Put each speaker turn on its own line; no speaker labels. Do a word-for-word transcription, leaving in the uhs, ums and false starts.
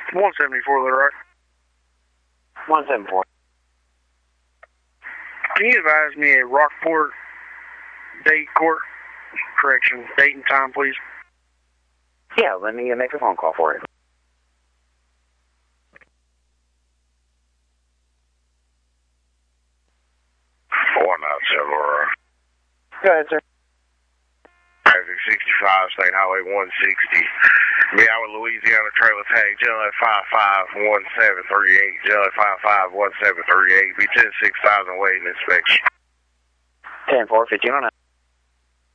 one seventy-four, the right.
one seventy-four.
Can you advise me a Rockport date court correction, date and time, please?
Yeah, let me make a phone call for you.
four nine seven, Aurora.
Go ahead, sir.
Traffic sixty-five, State Highway one sixty. Meow, Louisiana trailer tag, General five five one seven three eight, General five five one seven three eight, be ten six thousand waiting inspection.
ten four, fifteen oh nine.